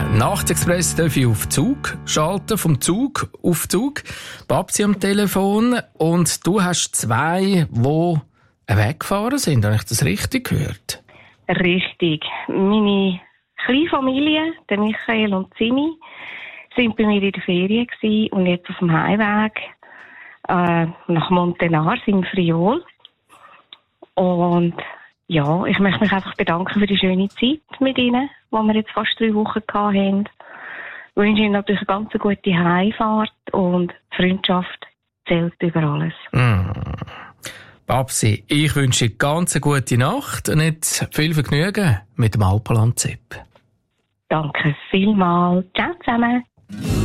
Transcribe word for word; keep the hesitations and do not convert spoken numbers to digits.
Nachtexpress darf ich auf Zug schalten, vom Zug auf Zug. Babsi am Telefon und du hast zwei, die weggefahren sind. Habe ich das richtig gehört? Richtig. Meine kleine Familie, der Michael und Simi, sind bei mir in der Ferien gewesen und jetzt auf dem Heimweg äh, nach Montenars in Friol. Und ja, ich möchte mich einfach bedanken für die schöne Zeit mit Ihnen, die wir jetzt fast drei Wochen hatten. Ich wünsche Ihnen natürlich eine ganz gute Heimfahrt und Freundschaft zählt über alles. Mm. Babsi, ich wünsche dir ganz eine gute Nacht und jetzt viel Vergnügen mit dem Alpenland-Zip. Danke vielmals. Ciao zusammen.